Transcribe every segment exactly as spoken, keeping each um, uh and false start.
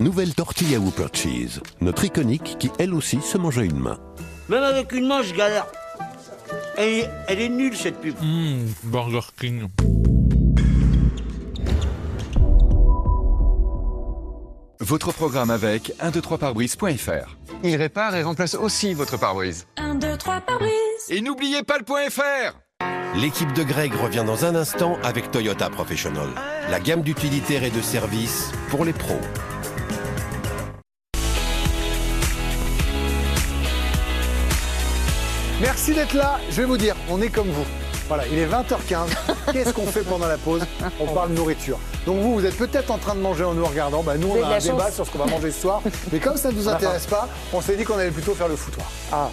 nouvelle tortilla Whopper Cheese, notre iconique qui elle aussi se mange à une main. Même avec une main, je galère. Elle est, elle est nulle cette pub. Mmh, Burger King. Votre programme avec un deux trois pare-brise point f r. Il répare et remplace aussi votre pare-brise. un deux trois pare-brise. Et n'oubliez pas le point F R. L'équipe de Greg revient dans un instant avec Toyota Professional. La gamme d'utilitaires et de services pour les pros. Merci d'être là. Je vais vous dire, on est comme vous. Voilà, il est vingt heures quinze. Qu'est-ce qu'on fait pendant la pause? On parle nourriture. Donc vous, vous êtes peut-être en train de manger en nous regardant. Bah, nous, on a un débat chance. sur ce qu'on va manger ce soir. Mais comme ça ne nous intéresse pas, on s'est dit qu'on allait plutôt faire le foutoir. Ah.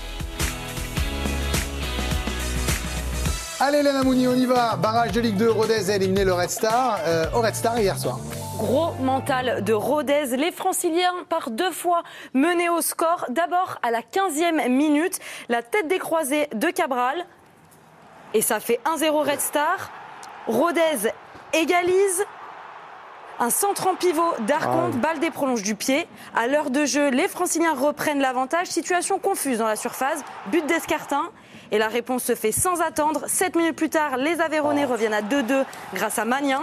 Allez, Léna Mouni, on y va. Barrage de Ligue deux, Rodez a éliminé le Red Star. Euh, au Red Star hier soir. Gros mental de Rodez. Les Franciliens par deux fois menés au score. D'abord à la quinzième minute, la tête décroisée de Cabral. Et ça fait un zéro Red Star. Rodez égalise. Un centre en pivot d'Arconte, ah. Baldé prolonge du pied. À l'heure de jeu, les Franciliens reprennent l'avantage. Situation confuse dans la surface. But d'Escartin. Et la réponse se fait sans attendre. Sept minutes plus tard, les Aveyronnais oh. reviennent à deux deux grâce à Magnin.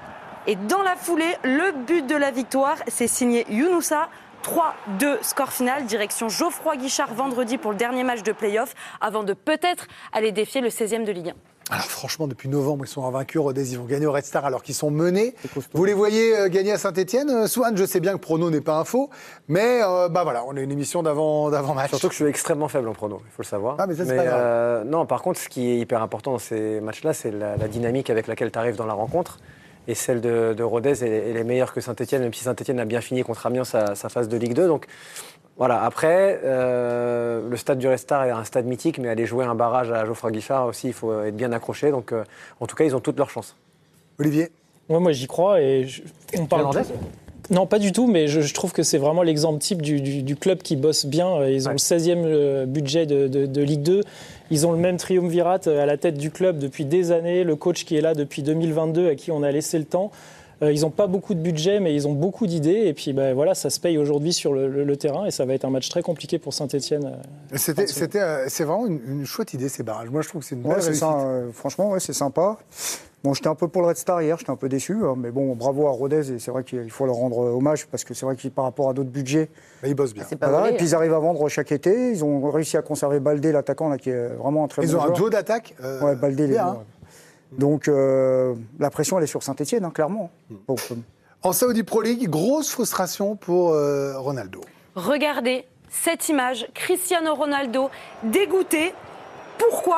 Et dans la foulée, le but de la victoire, c'est signé Younoussa. trois deux, score final, direction Geoffroy Guichard vendredi pour le dernier match de play-off, avant de peut-être aller défier le seizième de Ligue un. Alors franchement, depuis novembre, ils sont invaincus. Rodez, ils vont gagner au Red Star alors qu'ils sont menés. Vous les voyez euh, gagner à Saint-Etienne. Swan, je sais bien que prono n'est pas un faux, mais euh, bah voilà, on a une émission d'avant, d'avant match. Surtout que je suis extrêmement faible en prono, il faut le savoir. Ah mais ça c'est mais, pas grave. Euh, non, par contre, ce qui est hyper important dans ces matchs-là, c'est la, la dynamique avec laquelle tu arrives dans la rencontre. Et celle de, de Rodez, elle, elle est meilleure que Saint-Etienne, même si Saint-Etienne a bien fini contre Amiens sa, sa phase de Ligue deux. Donc voilà, après, euh, le stade du Red Star est un stade mythique, mais aller jouer un barrage à Geoffroy Guichard aussi, il faut être bien accroché. Donc euh, en tout cas, ils ont toutes leurs chances. Olivier? Ouais, moi j'y crois et je, on parle. Tout... Non, pas du tout, mais je, je trouve que c'est vraiment l'exemple type du, du, du club qui bosse bien. Ils ont ouais. le seizième budget de, de, de Ligue deux. Ils ont le même triumvirat à la tête du club depuis des années. Le coach qui est là depuis deux mille vingt-deux, à qui on a laissé le temps. Ils n'ont pas beaucoup de budget, mais ils ont beaucoup d'idées. Et puis ben, voilà, ça se paye aujourd'hui sur le, le, le terrain. Et ça va être un match très compliqué pour Saint-Etienne. C'était, c'était, euh, c'est vraiment une, une chouette idée, ces barrages. Moi, je trouve que c'est une belle ouais, c'est réussite. Ça, euh, franchement, ouais, c'est sympa. Bon, j'étais un peu pour le Red Star hier, j'étais un peu déçu. Hein, mais bon, bravo à Rodez. Et c'est vrai qu'il faut leur rendre hommage parce que c'est vrai que par rapport à d'autres budgets, bah, ils bossent bien. Ah, voilà, volé, et puis ils arrivent à vendre chaque été. Ils ont réussi à conserver Baldé, l'attaquant, là, qui est vraiment un très ils bon joueur. Ils ont un joueur. duo d'attaque. Euh, ouais, Baldé, les hein. Donc, euh, la pression, elle est sur Saint-Etienne, hein, clairement. Donc, euh... En Saudi Pro League, grosse frustration pour euh, Ronaldo. Regardez cette image, Cristiano Ronaldo dégoûté. Pourquoi ?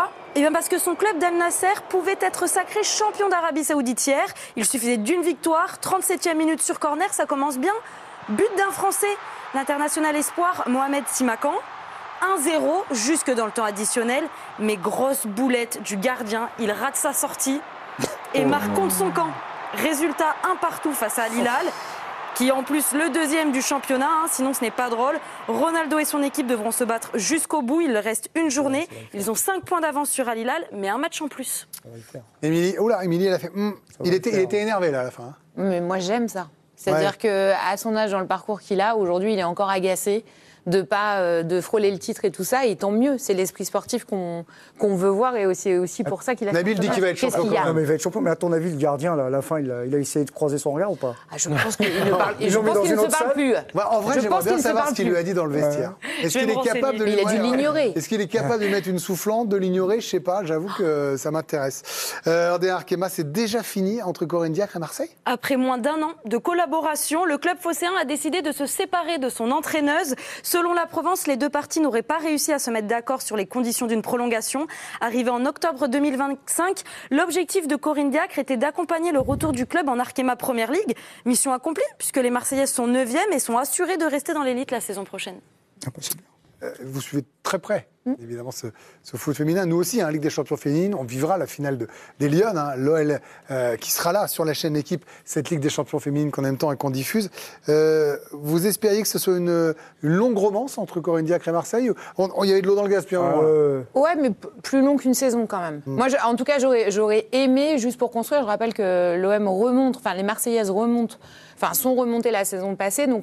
Eh bien parce que son club d'Al Nasser pouvait être sacré champion d'Arabie Saoudite hier. Il suffisait d'une victoire, trente-septième minute sur corner, ça commence bien. But d'un Français, l'international espoir Mohamed Simakan. un zéro jusque dans le temps additionnel, mais grosse boulette du gardien, il rate sa sortie et marque contre son camp. Résultat un partout face à Al Hilal, qui est en plus le deuxième du championnat, hein, sinon ce n'est pas drôle. Ronaldo et son équipe devront se battre jusqu'au bout, il leur reste une journée. Ils ont cinq points d'avance sur Al Hilal, mais un match en plus. Émilie, oh là, Émilie, elle a fait... Mm, il, était, il était énervé là à la fin. Hein. Mais moi j'aime ça. C'est-à-dire ouais. qu'à son âge, dans le parcours qu'il a, aujourd'hui il est encore agacé de pas euh, de frôler le titre et tout ça, et tant mieux, c'est l'esprit sportif qu'on qu'on veut voir, et aussi aussi pour ça qu'il a. Nabil dit qu'il va être champion. Qu'il non, mais il va être champion. Mais à ton avis, le gardien, là, à la fin, il a, il a essayé de croiser son regard ou pas? Ah, je pense qu'il ne parle. Je pense qu'il ne se parle plus. Ouais, en vrai, je j'aimerais bien savoir ce qu'il lui a dit dans le vestiaire. Ouais. Est-ce qu'il est capable de lui... Il a dû l'ignorer. Est-ce qu'il est capable de lui mettre une soufflante, de l'ignorer? Je sais pas. J'avoue que ça m'intéresse. Euh, R D Arkema, c'est déjà fini entre Corinne Diacre et Marseille. Après moins d'un an de collaboration, le club phocéen a décidé de se séparer de son entraîneuse. Selon la Provence, les deux parties n'auraient pas réussi à se mettre d'accord sur les conditions d'une prolongation. Arrivé en octobre deux mille vingt-cinq, l'objectif de Corinne Diacre était d'accompagner le retour du club en Arkema Première Ligue. Mission accomplie, puisque les Marseillaises sont neuvième et sont assurées de rester dans l'élite la saison prochaine. Impossible. Euh, vous suivez très près, mmh. évidemment, ce, ce foot féminin. Nous aussi, hein, Ligue des Champions féminine, on vivra la finale de, des Lyonnes, hein, l'O L euh, qui sera là sur la chaîne Équipe, cette Ligue des Champions féminine qu'on aime tant et qu'on diffuse. Euh, vous espériez que ce soit une, une longue romance entre Corinne Diacre et Marseille? On, on, il y avait de l'eau dans le gaz, puis on, euh... Ouais, mais p- plus long qu'une saison quand même. Mmh. Moi, je, en tout cas, j'aurais, j'aurais aimé, juste pour construire, je rappelle que l'O M remonte, enfin les Marseillaises remontent, enfin sont remontées la saison passée, donc